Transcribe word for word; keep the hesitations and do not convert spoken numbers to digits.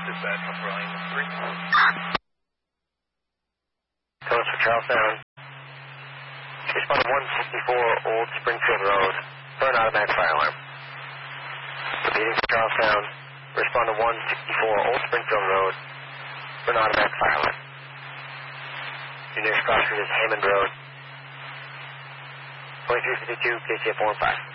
Dispatch on Ryan three. Coast for Charlestown. Respond to one sixty-four Old Springfield Road. Burn automatic fire alarm. Repeating for Charlestown. Respond to one sixty-four Old Springfield Road. Burn automatic fire alarm. Your nearest crossing is Hammond Road. twenty-three fifty-two, K C F four and five.